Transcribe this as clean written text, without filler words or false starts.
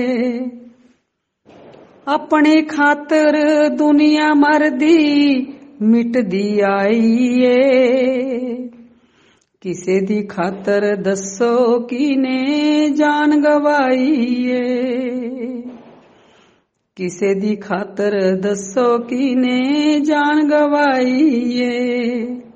ਆਪਣੇ ਖਾਤਰ ਦੁਨੀਆ ਮਰਦੀ ਮਿਟਦੀ ਆਈ ਏ। ਕਿਸੇ ਦੀ ਖਾਤਰ ਦੱਸੋ ਕਿਨੇ ਜਾਨ ਗਵਾਈ ਏ। ਕਿਸੇ ਦੀ ਖਾਤਰ ਦੱਸੋ ਕਿਨੇ ਜਾਨ ਗਵਾਈ ਏ।